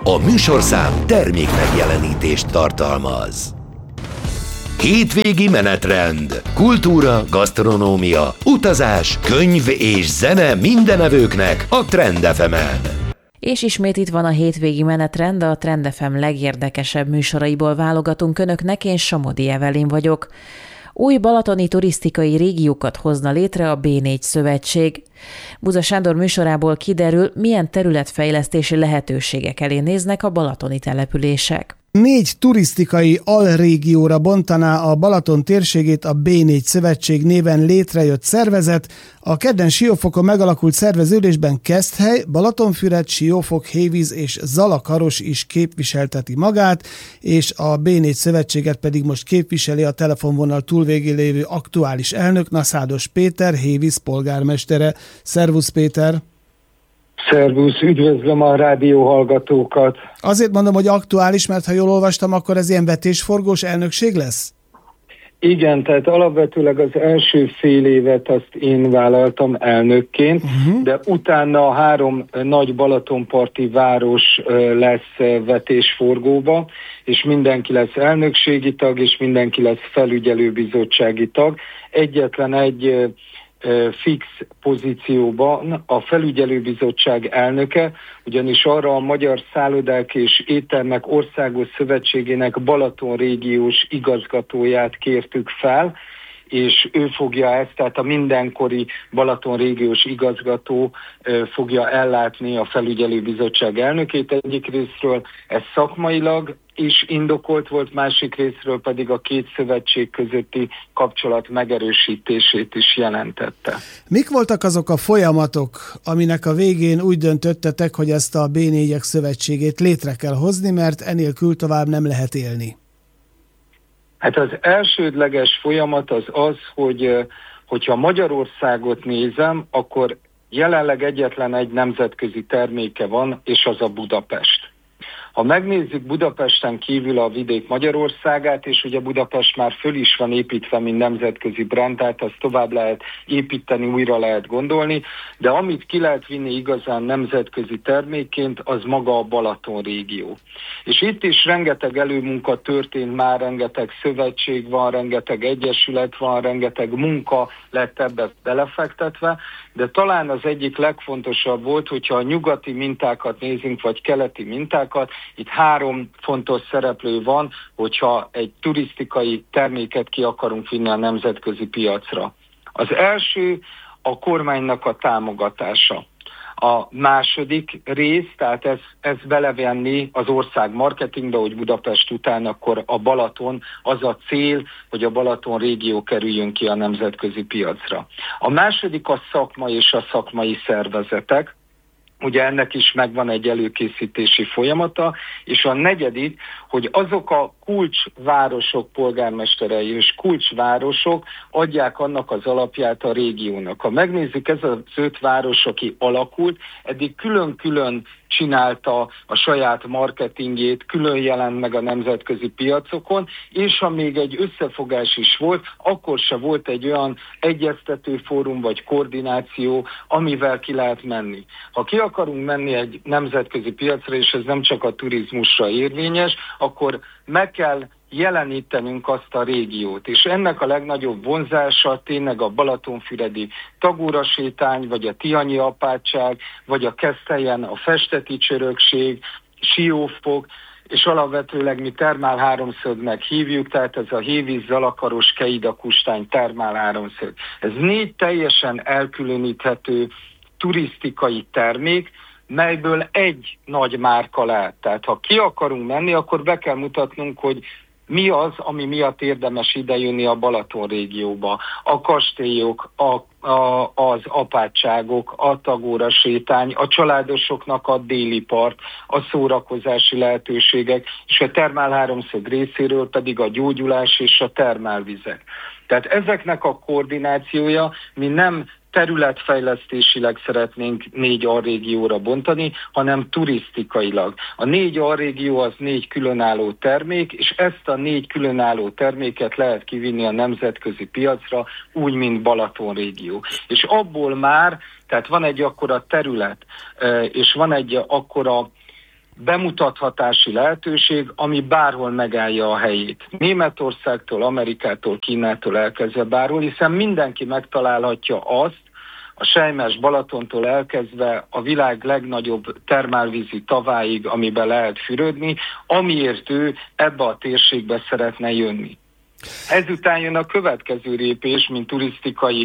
A műsorszám termék megjelenítést tartalmaz. Hétvégi menetrend, kultúra, gasztronómia, utazás, könyv és zene mindenevőknek a Trend FM-en. És ismét itt van a hétvégi menetrend, a Trend FM legérdekesebb műsoraiból válogatunk önöknek, én Somodi Evelyn vagyok. Új balatoni turisztikai régiókat hozna létre a B4 szövetség. Buza Sándor műsorából kiderül, milyen területfejlesztési lehetőségek elé néznek a balatoni települések. 4 turisztikai alrégióra bontaná a Balaton térségét a B4 szövetség néven létrejött szervezet. A kedden Siófokon megalakult szerveződésben Keszthely, Balatonfüred, Siófok, Hévíz és Zalakaros is képviselteti magát, és a B4 szövetséget pedig most képviseli a telefonvonal túlvégén lévő aktuális elnök, Naszádos Péter, Hévíz polgármestere. Szervusz Péter! Szervusz, üdvözlöm a rádióhallgatókat! Azért mondom, hogy aktuális, mert ha jól olvastam, akkor ez ilyen vetésforgós elnökség lesz? Igen, tehát alapvetőleg az első fél évet azt én vállaltam elnökként, de utána 3 nagy balatonparti város lesz vetésforgóba, és mindenki lesz elnökségi tag, és mindenki lesz felügyelőbizottsági tag. Egyetlen egy fix pozícióban a felügyelőbizottság elnöke, ugyanis arra a Magyar Szállodák és Éttermek Országos Szövetségének Balaton régiós igazgatóját kértük fel, és ő fogja ezt, tehát a mindenkori Balaton régiós igazgató fogja ellátni a felügyelőbizottság elnökét. Egyik részről ez szakmailag is indokolt volt, másik részről pedig a 2 szövetség közötti kapcsolat megerősítését is jelentette. Mik voltak azok a folyamatok, aminek a végén úgy döntöttetek, hogy ezt a B4-ek szövetségét létre kell hozni, mert enélkül tovább nem lehet élni? Hát az elsődleges folyamat az, hogyha Magyarországot nézem, akkor jelenleg egyetlen egy nemzetközi terméke van, és az a Budapest. Ha megnézzük Budapesten kívül a vidék Magyarországát, és ugye Budapest már föl is van építve, mint nemzetközi brand, tehát azt tovább lehet építeni, újra lehet gondolni, de amit ki lehet vinni igazán nemzetközi termékként, az maga a Balaton régió. És itt is rengeteg előmunka történt már, rengeteg szövetség van, rengeteg egyesület van, rengeteg munka lett ebbe belefektetve, de talán az egyik legfontosabb volt, hogyha a nyugati mintákat nézünk, vagy keleti mintákat, itt 3 fontos szereplő van, hogyha egy turisztikai terméket ki akarunk vinni a nemzetközi piacra. Az első a kormánynak a támogatása. A második rész, tehát ez belevenni az ország marketingbe, hogy Budapest után akkor a Balaton, az a cél, hogy a Balaton régió kerüljön ki a nemzetközi piacra. A második a szakma és a szakmai szervezetek. Ugye ennek is megvan egy előkészítési folyamata, és a negyedik, hogy azok a kulcsvárosok polgármesterei és kulcsvárosok adják annak az alapját a régiónak. Ha megnézzük, ez az 5 város, aki alakult, eddig külön-külön csinálta a saját marketingjét, külön jelent meg a nemzetközi piacokon, és ha még egy összefogás is volt, akkor se volt egy olyan egyeztető fórum vagy koordináció, amivel ki lehet menni. Ha ki akarunk menni egy nemzetközi piacra, és ez nem csak a turizmusra érvényes, akkor meg kell jelenítenünk azt a régiót. És ennek a legnagyobb vonzása tényleg a balatonfüredi Tagóra sétány, vagy a tihanyi apátság, vagy a Keszthelyen a festeti csörökség, Siófok, és alapvetőleg mi termál háromszögnek hívjuk, tehát ez a Hévíz, Zalakaros, Keida, Kustány termál háromszög. Ez 4 teljesen elkülöníthető turisztikai termék, melyből egy nagy márka lehet. Tehát ha ki akarunk menni, akkor be kell mutatnunk, hogy mi az, ami miatt érdemes idejönni a Balaton régióba. A kastélyok, az apátságok, a Tagóra sétány, a családosoknak a déli part, a szórakozási lehetőségek, és a termálháromszög részéről pedig a gyógyulás és a termálvizek. Tehát ezeknek a koordinációja, mi nem területfejlesztésileg szeretnénk 4 alrégióra bontani, hanem turisztikailag. A 4 alrégió az 4 különálló termék, és ezt a 4 különálló terméket lehet kivinni a nemzetközi piacra, úgy, mint Balaton régió. És abból már, tehát van egy akkora terület, és van egy akkora bemutathatási lehetőség, ami bárhol megállja a helyét. Németországtól, Amerikától, Kínától elkezdve bárhol, hiszen mindenki megtalálhatja azt, a Selymes Balatontól elkezdve a világ legnagyobb termálvízi taváig, amiben lehet fürödni, amiért ő ebbe a térségbe szeretne jönni. Ezután jön a következő lépés, mint turisztikai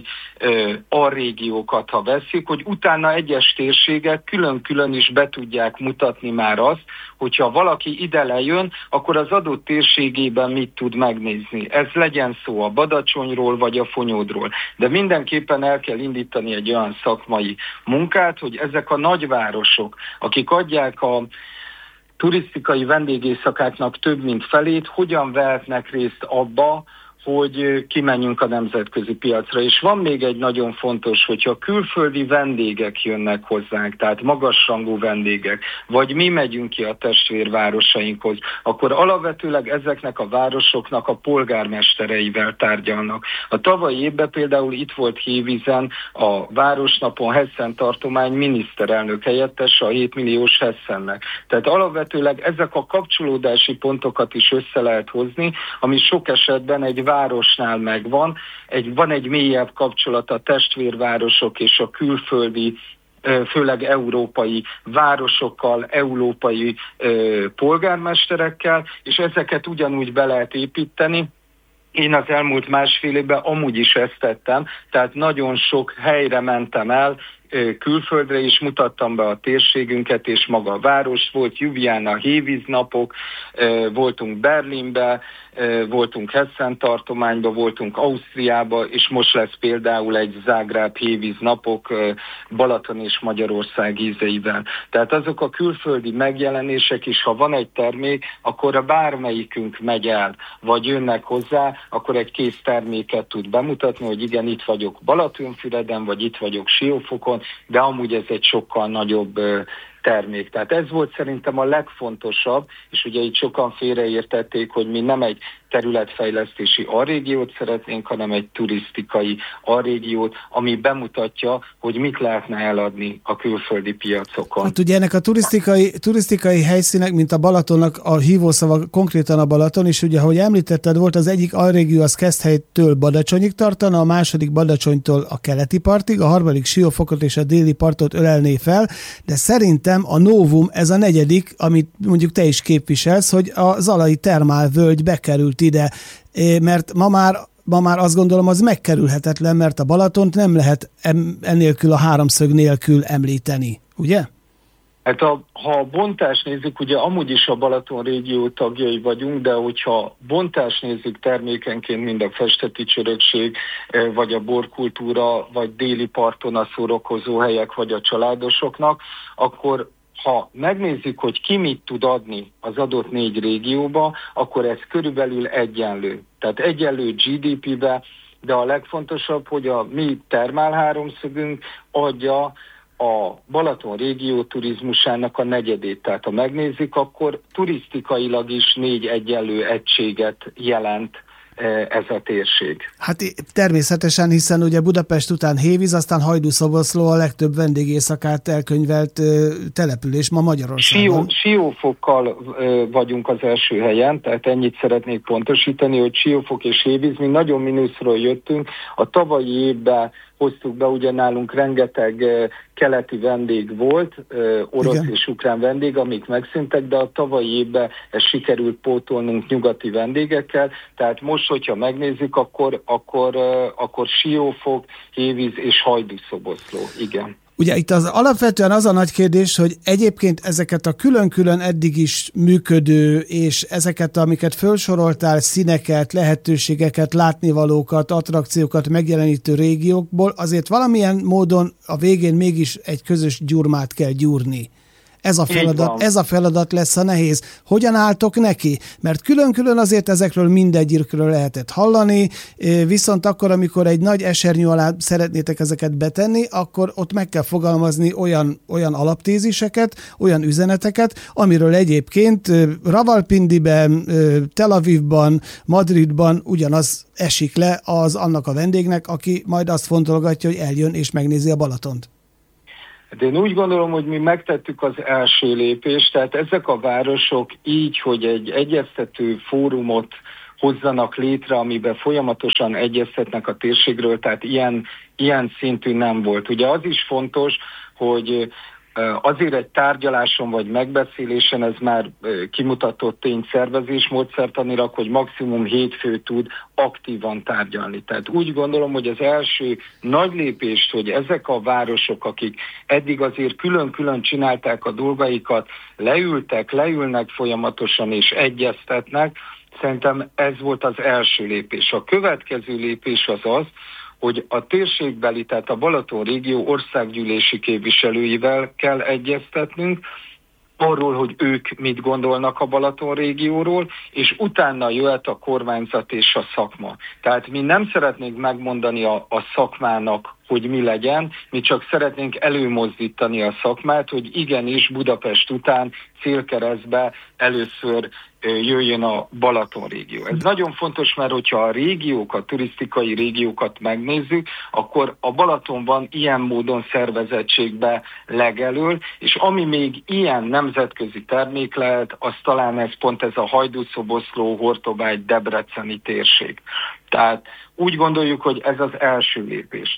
alrégiókat, ha veszik, hogy utána egyes térségek külön-külön is be tudják mutatni már azt, hogyha valaki ide lejön, akkor az adott térségében mit tud megnézni. Ez legyen szó a Badacsonyról vagy a Fonyódról. De mindenképpen el kell indítani egy olyan szakmai munkát, hogy ezek a nagyvárosok, akik adják a turisztikai vendégészakáknak több mint felét, hogyan vehetnek részt abba, hogy kimenjünk a nemzetközi piacra. És van még egy nagyon fontos, hogyha külföldi vendégek jönnek hozzánk, tehát magasrangú vendégek, vagy mi megyünk ki a testvérvárosainkhoz, akkor alapvetőleg ezeknek a városoknak a polgármestereivel tárgyalnak. A tavalyi évben például itt volt Hévízen a Városnapon Hessen tartomány miniszterelnök helyettese a 7 milliós Hessennek. Tehát alapvetőleg ezek a kapcsolódási pontokat is össze lehet hozni, ami sok esetben egy városnál megvan, van egy mélyebb kapcsolat a testvérvárosok és a külföldi, főleg európai városokkal, európai polgármesterekkel, és ezeket ugyanúgy be lehet építeni. Én az elmúlt másfél évben amúgy is ezt tettem, tehát nagyon sok helyre mentem el, külföldre is mutattam be a térségünket, és maga a város volt, Ljubljana, Hévíz napok, voltunk Berlinbe, voltunk Hessen tartományba, voltunk Ausztriába, és most lesz például egy Zágráb Hévíz napok Balaton és Magyarország ízeivel. Tehát azok a külföldi megjelenések is, ha van egy termék, akkor bármelyikünk megy el, vagy jönnek hozzá, akkor egy kész terméket tud bemutatni, hogy igen, itt vagyok Balatonfüreden, vagy itt vagyok Siófokon, de amúgy ez egy sokkal nagyobb termék. Tehát ez volt szerintem a legfontosabb, és ugye itt sokan félreértették, hogy mi nem egy területfejlesztési alrégiót szeretnénk, hanem egy turisztikai alrégiót, ami bemutatja, hogy mit lehetne eladni a külföldi piacokon. Hát ugye ennek a turisztikai helyszínek, mint a Balatonnak a hívószava konkrétan a Balaton, és ugye, ahogy említetted, volt az egyik alrégió, az Keszthelytől Badacsonyig tartana, a második Badacsonytól a keleti partig, a harmadik Siófokot és a déli partot ölelné fel, de szerintem a novum, ez a negyedik, amit mondjuk te is képviselsz, hogy a Zalai termálvölgy bekerült ide, mert ma már azt gondolom, az megkerülhetetlen, mert a Balatont nem lehet ennélkül a háromszög nélkül említeni, ugye? Hát ha a bontást nézzük, ugye amúgy is a Balaton régió tagjai vagyunk, de hogyha bontást nézzük termékenként, mind a festeti csörökség, vagy a borkultúra, vagy déli parton a szórakozó helyek, vagy a családosoknak, akkor ha megnézzük, hogy ki mit tud adni az adott 4 régióba, akkor ez körülbelül egyenlő. Tehát egyenlő GDP-be, de a legfontosabb, hogy a mi termálháromszögünk adja a Balaton régió turizmusának a negyedét. Tehát ha megnézzük, akkor turisztikailag is 4 egyenlő egységet jelent ez a térség. Hát természetesen, hiszen ugye Budapest után Hévíz, aztán Hajdú-Szoboszló a legtöbb vendégészakát elkönyvelt település ma Magyarországon. Siófokkal vagyunk az első helyen, tehát ennyit szeretnék pontosítani, hogy Siófok és Hévíz, mi nagyon mínuszról jöttünk. A tavalyi évben hoztuk be, ugye nálunk rengeteg keleti vendég volt, orosz igen, és ukrán vendég, amik megszűntek, de a tavalyi évben ez sikerült pótolnunk nyugati vendégekkel, tehát most, hogyha megnézzük, akkor Siófok, Hévíz és Hajdú-Szoboszló, igen. Ugye itt alapvetően az a nagy kérdés, hogy egyébként ezeket a külön-külön eddig is működő, és ezeket, amiket felsoroltál, színeket, lehetőségeket, látnivalókat, attrakciókat megjelenítő régiókból, azért valamilyen módon a végén mégis egy közös gyurmát kell gyúrni. Ez a feladat lesz a nehéz. Hogyan álltok neki? Mert külön-külön azért ezekről mindegyikről lehetett hallani, viszont akkor, amikor egy nagy esernyő alá szeretnétek ezeket betenni, akkor ott meg kell fogalmazni olyan alaptéziseket, olyan üzeneteket, amiről egyébként Ravalpindiben, Tel Avivban, Madridban ugyanaz esik le az annak a vendégnek, aki majd azt fontolgatja, hogy eljön és megnézi a Balatont. De én úgy gondolom, hogy mi megtettük az első lépést, tehát ezek a városok így, hogy egy egyeztető fórumot hozzanak létre, amiben folyamatosan egyeztetnek a térségről, tehát ilyen szintű nem volt. Ugye az is fontos, hogy azért egy tárgyaláson vagy megbeszélésen ez már kimutatott tény szervezésmódszertanilag, hogy maximum 7 fő tud aktívan tárgyalni. Tehát úgy gondolom, hogy az első nagy lépést, hogy ezek a városok, akik eddig azért külön-külön csinálták a dolgaikat, leülnek folyamatosan és egyeztetnek, szerintem ez volt az első lépés. A következő lépés az, hogy a térségbeli, tehát a Balaton régió országgyűlési képviselőivel kell egyeztetnünk, arról, hogy ők mit gondolnak a Balaton régióról, és utána jöhet a kormányzat és a szakma. Tehát mi nem szeretnénk megmondani a szakmának, hogy mi legyen, mi csak szeretnénk előmozdítani a szakmát, hogy igenis Budapest után célkeresztbe először jöjjön a Balaton régió. Ez nagyon fontos, mert hogyha a régiókat, a turisztikai régiókat megnézzük, akkor a Balatonban ilyen módon szervezettségbe legelől, és ami még ilyen nemzetközi termék lehet, az talán ez a Hajdúszoboszló, Hortobágy, debreceni térség. Tehát úgy gondoljuk, hogy ez az első lépés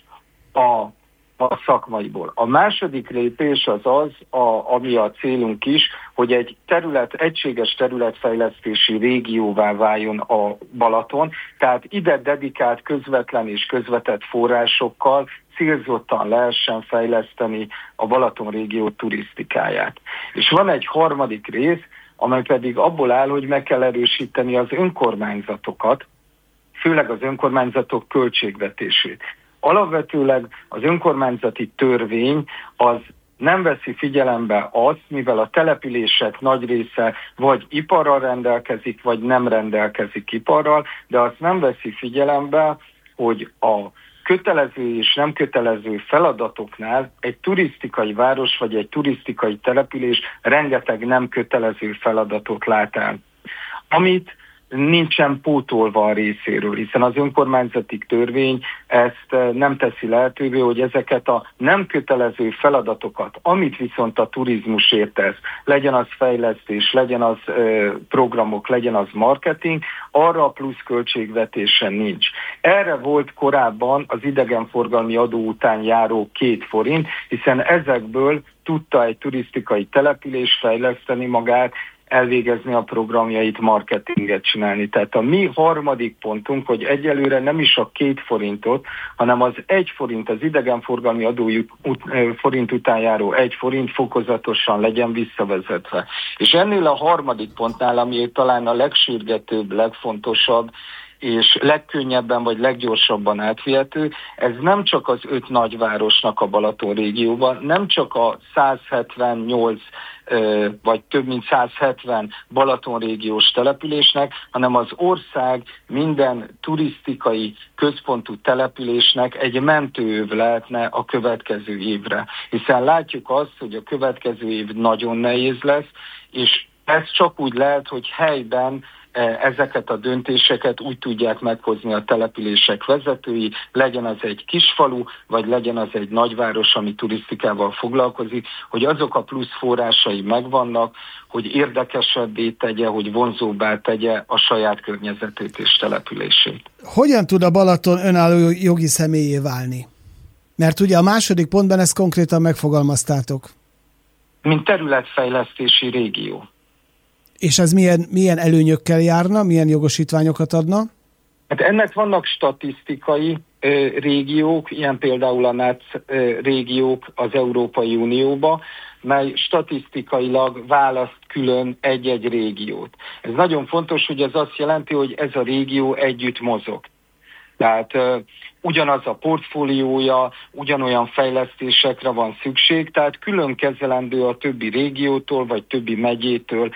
a szakmaiból. A második lépés az, ami a célunk is, hogy egy egységes területfejlesztési régióvá váljon a Balaton, tehát ide dedikált közvetlen és közvetett forrásokkal célzottan lehessen fejleszteni a Balaton régió turisztikáját. És van egy harmadik rész, amely pedig abból áll, hogy meg kell erősíteni az önkormányzatokat, főleg az önkormányzatok költségvetését. Alapvetőleg az önkormányzati törvény az nem veszi figyelembe azt, mivel a települések nagy része vagy iparral rendelkezik, vagy nem rendelkezik iparral, de azt nem veszi figyelembe, hogy a kötelező és nem kötelező feladatoknál egy turisztikai város vagy egy turisztikai település rengeteg nem kötelező feladatot lát el, amit nincsen pótolva a részéről, hiszen az önkormányzati törvény ezt nem teszi lehetővé, hogy ezeket a nem kötelező feladatokat, amit viszont a turizmusért tesz, legyen az fejlesztés, legyen az programok, legyen az marketing, arra a plusz költségvetésen nincs. Erre volt korábban az idegenforgalmi adó után járó 2 forint, hiszen ezekből tudta egy turisztikai település fejleszteni magát, elvégezni a programjait, marketinget csinálni. Tehát a mi harmadik pontunk, hogy egyelőre nem is a 2 forintot, hanem az 1 forint, az idegenforgalmi adó forint után járó 1 forint fokozatosan legyen visszavezetve. És ennél a harmadik pontnál, ami talán a legsürgetőbb, legfontosabb, és legkönnyebben vagy leggyorsabban átvihető, ez nem csak az 5 nagyvárosnak a Balaton régióban, nem csak a 178 vagy több mint 170 Balaton régiós településnek, hanem az ország minden turisztikai központú településnek egy mentőöv lehetne a következő évre. Hiszen látjuk azt, hogy a következő év nagyon nehéz lesz, és ez csak úgy lehet, hogy helyben ezeket a döntéseket úgy tudják meghozni a települések vezetői, legyen az egy kisfalu, vagy legyen az egy nagyváros, ami turisztikával foglalkozik, hogy azok a plusz forrásai megvannak, hogy érdekesebbé tegye, hogy vonzóbbá tegye a saját környezetét és települését. Hogyan tud a Balaton önálló jogi személyé válni? Mert ugye a második pontban ezt konkrétan megfogalmaztátok. Mint területfejlesztési régió. És ez milyen előnyökkel járna, milyen jogosítványokat adna? Hát ennek vannak statisztikai régiók, ilyen például a NAC régiók az Európai Unióba, mely statisztikailag választ külön egy-egy régiót. Ez nagyon fontos, hogy ez azt jelenti, hogy ez a régió együtt mozog. Tehát ugyanaz a portfóliója, ugyanolyan fejlesztésekre van szükség, tehát külön kezelendő a többi régiótól, vagy többi megyétől,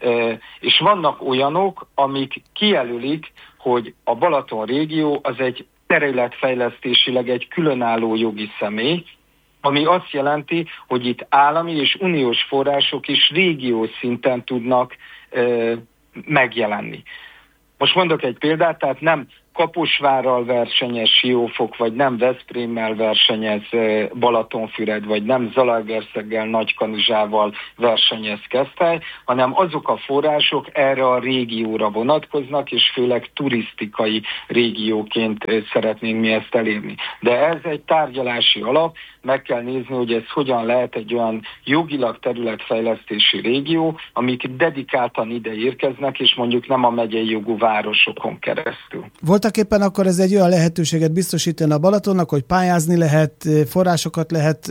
és vannak olyanok, amik kijelölik, hogy a Balaton régió az egy területfejlesztésileg egy különálló jogi személy, ami azt jelenti, hogy itt állami és uniós források is régiós szinten tudnak megjelenni. Most mondok egy példát, tehát nem Kaposvárral versenyez Siófok, vagy nem Veszprémmel versenyez Balatonfüred, vagy nem Zalaegerszeggel, Nagykanizsával versenyez Keszthely, hanem azok a források erre a régióra vonatkoznak, és főleg turisztikai régióként szeretnénk mi ezt elérni. De ez egy tárgyalási alap, meg kell nézni, hogy ez hogyan lehet egy olyan jogilag területfejlesztési régió, amik dedikáltan ide érkeznek, és mondjuk nem a megyei jogú városokon keresztül. Voltak éppen akkor ez egy olyan lehetőséget biztosítani a Balatonnak, hogy pályázni lehet, forrásokat lehet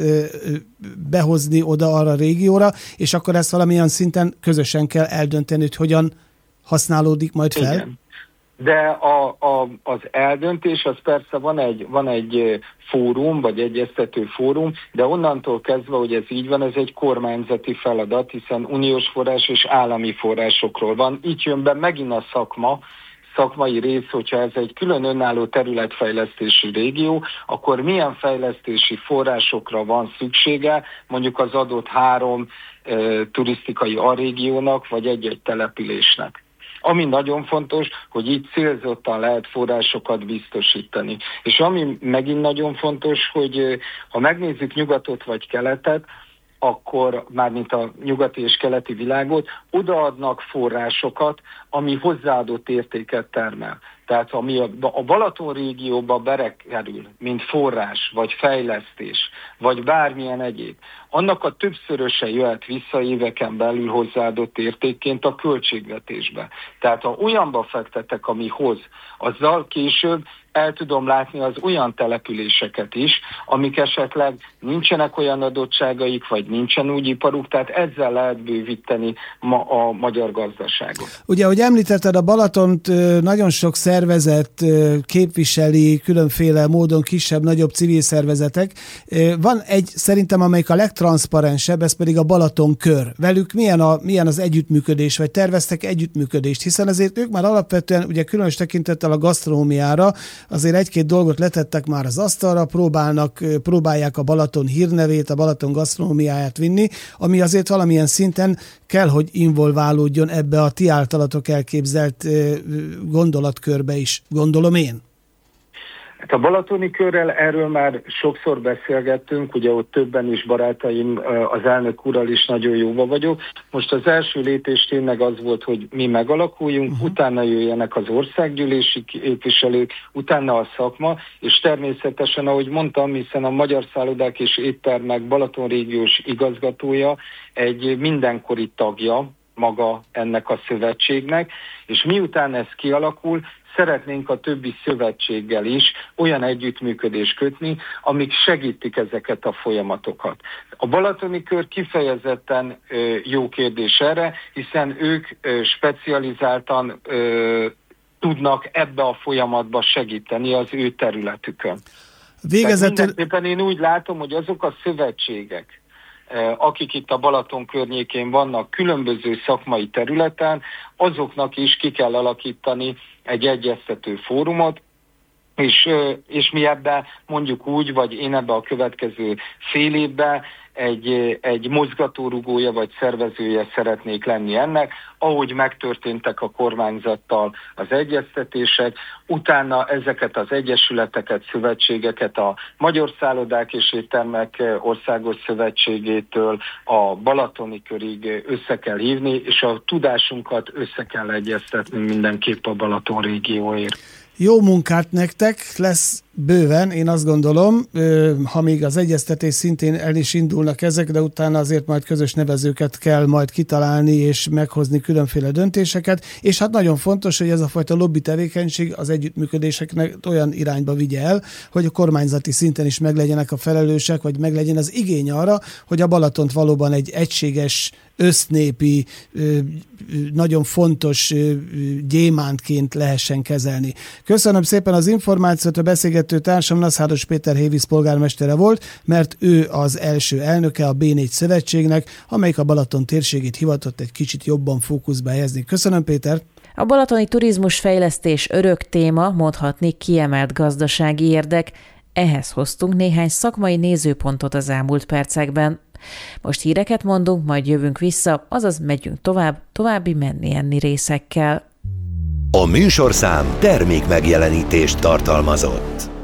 behozni oda arra a régióra, és akkor ezt valamilyen szinten közösen kell eldönteni, hogy hogyan használódik majd fel. Igen. De az eldöntés, az persze van egy fórum, vagy egyeztető fórum, de onnantól kezdve, hogy ez így van, ez egy kormányzati feladat, hiszen uniós forrás és állami forrásokról van. Itt jön be megint a szakmai rész, hogyha ez egy külön önálló területfejlesztési régió, akkor milyen fejlesztési forrásokra van szüksége, mondjuk az adott 3 turisztikai alrégiónak, vagy egy-egy településnek. Ami nagyon fontos, hogy itt célzottan lehet forrásokat biztosítani. És ami megint nagyon fontos, hogy ha megnézzük nyugatot vagy keletet, akkor mármint a nyugati és keleti világot, odaadnak forrásokat, ami hozzáadott értéket termel. Tehát ami a Balaton régióba bekerül, mint forrás, vagy fejlesztés, vagy bármilyen egyéb, annak a többszöröse jöhet vissza éveken belül hozzáadott értékként a költségvetésbe. Tehát ha olyanba fektetek, ami hoz, azzal később el tudom látni az olyan településeket is, amik esetleg nincsenek olyan adottságaik, vagy nincsen úgy iparuk, tehát ezzel lehet bővíteni a magyar gazdaságot. Ugye, ahogy említetted, a Balatont nagyon sok szervezet képviseli, különféle módon kisebb-nagyobb civil szervezetek. Van egy szerintem, amelyik a legtranszparensebb, ez pedig a Balaton kör. Velük milyen az együttműködés, vagy terveztek együttműködést, hiszen azért ők már alapvetően, ugye különös tekintettel a gasztronómiára, azért 1-2 dolgot letettek már az asztalra, próbálják a Balaton hírnevét, a Balaton gasztronómiáját vinni, ami azért valamilyen szinten kell, hogy involválódjon ebbe a ti általatok elképzelt gondolatkörbe is, gondolom én. Hát a balatoni körrel erről már sokszor beszélgettünk, ugye ott többen is barátaim, az elnök úrral is nagyon jóba vagyok. Most az első lépés tényleg az volt, hogy mi megalakuljunk, utána jöjjenek az országgyűlési képviselők, utána a szakma, és természetesen, ahogy mondtam, hiszen a Magyar Szállodák és Éttermek Balaton régiós igazgatója egy mindenkori tagja maga ennek a szövetségnek, és miután ez kialakul, szeretnénk a többi szövetséggel is olyan együttműködést kötni, amik segítik ezeket a folyamatokat. A balatoni kör kifejezetten jó kérdés erre, hiszen ők specializáltan tudnak ebbe a folyamatba segíteni az ő területükön. Mindenképpen én úgy látom, hogy azok a szövetségek, akik itt a Balaton környékén vannak különböző szakmai területen, azoknak is ki kell alakítani egy egyeztető fórumot, és mi ebben mondjuk úgy, vagy én ebben a következő fél évben egy mozgatórugója vagy szervezője szeretnék lenni ennek, ahogy megtörténtek a kormányzattal az egyeztetések, utána ezeket az egyesületeket, szövetségeket a Magyar Szállodák és Éttermek Országos Szövetségétől a balatoni körig össze kell hívni, és a tudásunkat össze kell egyeztetni mindenképp a Balaton régióért. Jó munkát nektek, lesz bőven, én azt gondolom, ha még az egyeztetés szintén el is indulnak ezek, de utána azért majd közös nevezőket kell majd kitalálni és meghozni különféle döntéseket, és hát nagyon fontos, hogy ez a fajta lobby tevékenység az együttműködéseknek olyan irányba vigye el, hogy a kormányzati szinten is meglegyenek a felelősek, vagy meglegyen az igény arra, hogy a Balatont valóban egy egységes, össznépi, nagyon fontos gyémántként lehessen kezelni. Köszönöm szépen az információt, a beszélgető társam Naszáros Péter Hévíz polgármestere volt, mert ő az első elnöke a B4 szövetségnek, amelyik a Balaton térségét hivatott egy kicsit jobban fókuszba helyezni. Köszönöm, Péter! A balatoni turizmus fejlesztés örök téma, mondhatni kiemelt gazdasági érdek. Ehhez hoztunk néhány szakmai nézőpontot az elmúlt percekben. Most híreket mondunk, majd jövünk vissza, azaz megyünk további menni-enni részekkel. A műsorszám termék megjelenítést tartalmazott.